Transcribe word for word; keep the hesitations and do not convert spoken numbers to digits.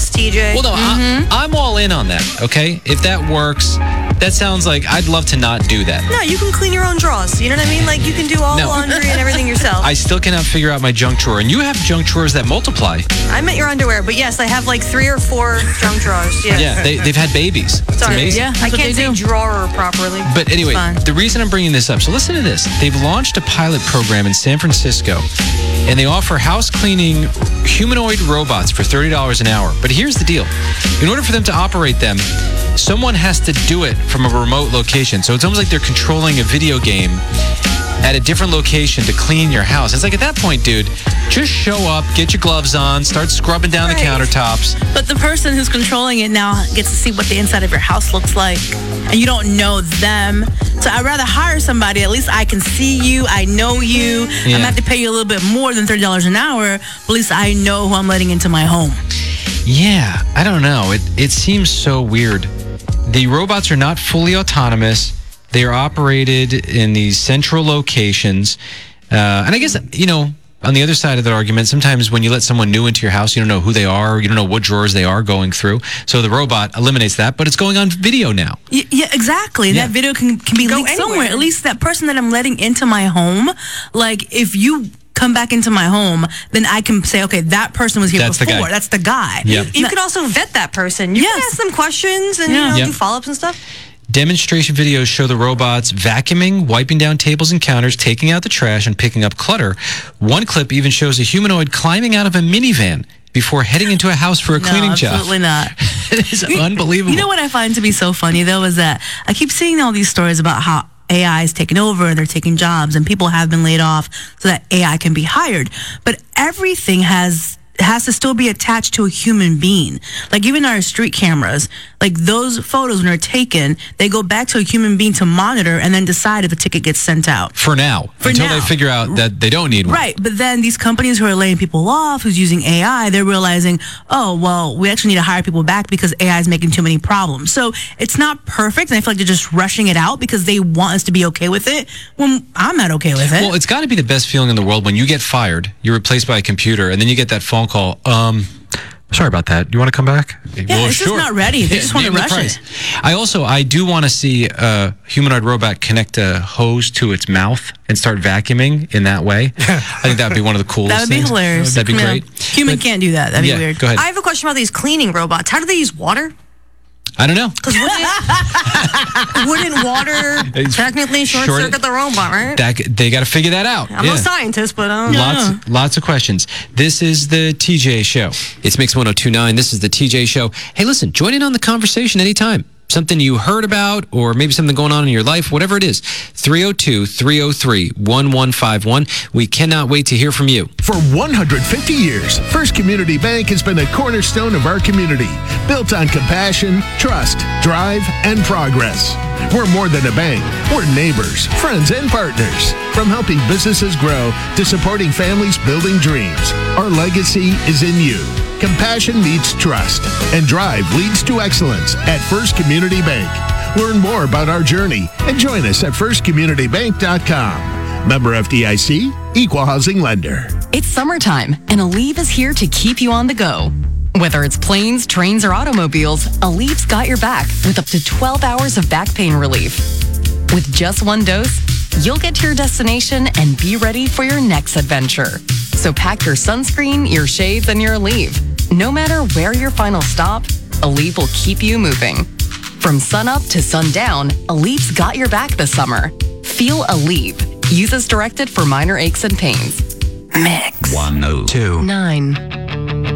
dross, T J. Well, no, Mm-hmm. I, I'm all in on that, okay? If that works, that sounds like I'd love to not do that. No, you can clean your own drawers. You know what I mean? Like, you can do all No. the laundry and everything yourself. I still cannot figure out my junk drawer, and you have junk drawers that multiply. I meant your underwear, but yes, I have like three or four junk drawers. Yeah. Yeah, they, they've had babies. It's Sorry. amazing. Yeah. I That's what can't they say do. drawer properly. But anyway, Fine. the reason I'm bringing this up, so listen to this. They've launched a pilot program in San Francisco, and they offer house cleaning humanoid robots for thirty dollars an hour. But here's the deal. In order for them to operate them, someone has to do it from a remote location. So it's almost like they're controlling a video game at a different location to clean your house. It's like, at that point, dude, just show up, get your gloves on, start scrubbing down Right. the countertops. But the person who's controlling it now gets to see what the inside of your house looks like, and you don't know them. So I'd rather hire somebody. At least I can see you. I know you. Yeah. I'm gonna have to pay you a little bit more than thirty dollars an hour, but at least I know who I'm letting into my home. Yeah, I don't know. It it seems so weird. The robots are not fully autonomous. They are operated in these central locations. Uh, and I guess, you know, on the other side of that argument, sometimes when you let someone new into your house, you don't know who they are, you don't know what drawers they are going through. So the robot eliminates that, but it's going on video now. Y- yeah, exactly. Yeah. That video can, can be Go leaked anywhere. somewhere. At least that person that I'm letting into my home, like if you come back into my home, then I can say, okay, that person was here That's the before. guy. That's the guy. Yep. You could also vet that person. You Yes. can ask them questions and Yeah. you know, Yep. do follow-ups and stuff. Demonstration videos show the robots vacuuming, wiping down tables and counters, taking out the trash, and picking up clutter. One clip even shows a humanoid climbing out of a minivan before heading into a house for a No, cleaning job. absolutely not. It is unbelievable. You know what I find to be so funny, though, is that I keep seeing all these stories about how A I is taking over, they're taking jobs, and people have been laid off so that A I can be hired. But everything has has to still be attached to a human being. Like even our street cameras, like those photos when they're taken, they go back to a human being to monitor and then decide if a ticket gets sent out. For now, For until now. they figure out that they don't need one. Right, but then these companies who are laying people off, who's using A I, they're realizing, oh, well, we actually need to hire people back because A I is making too many problems. So it's not perfect, and I feel like they're just rushing it out because they want us to be okay with it when I'm not okay with it. Well, it's got to be the best feeling in the world when you get fired, you're replaced by a computer, and then you get that phone call. Um, sorry about that. You want to come back? Yeah, it's just not ready. They just want to name the rush price. it. I also, I do want to see a humanoid robot connect a hose to its mouth and start vacuuming in that way. I think that would be one of the coolest That would be things. hilarious. That'd be Yeah. great. Human But- can't do that. That'd yeah, be weird. Go ahead. I have a question about these cleaning robots. How do they use water? I don't know. Because wouldn't, wouldn't water It's technically short short- circuit the robot, right? That, they got to figure that out. I'm yeah. no scientist, but um, Lots, lots of questions. This is the T J Show. It's Mix one oh two point nine. This is the T J Show. Hey, listen, join in on the conversation anytime. Something you heard about, or maybe something going on in your life, whatever it is. three oh two, three oh three, one one five one. We cannot wait to hear from you. For one hundred fifty years, First Community Bank has been a cornerstone of our community, built on compassion, trust, drive, and progress. We're more than a bank. We're neighbors, friends, and partners. From helping businesses grow to supporting families building dreams, our legacy is in you. Compassion meets trust, and drive leads to excellence at First Community Bank. Learn more about our journey and join us at first community bank dot com. Member F D I C, Equal Housing Lender. It's summertime, and Aleve is here to keep you on the go. Whether it's planes, trains, or automobiles, Aleve's got your back with up to twelve hours of back pain relief. With just one dose, you'll get to your destination and be ready for your next adventure. So pack your sunscreen, your shades, and your Aleve. No matter where your final stop, Aleve will keep you moving. From sunup to sundown, Aleve's got your back this summer. Feel Aleve. Use as directed for minor aches and pains. Mix one oh two nine.